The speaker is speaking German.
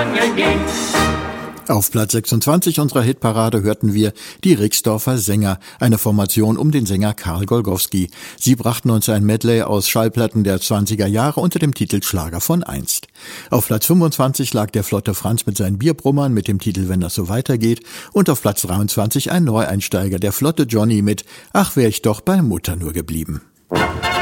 lange gehen. Auf Platz 26 unserer Hitparade hörten wir die Rixdorfer Sänger, eine Formation um den Sänger Karl Golgowski. Sie brachten uns ein Medley aus Schallplatten der 20er Jahre unter dem Titel Schlager von einst. Auf Platz 25 lag der flotte Franz mit seinen Bierbrummern mit dem Titel Wenn das so weitergeht und auf Platz 23 ein Neueinsteiger, der flotte Johnny mit Ach, wär ich doch bei Mutter nur geblieben.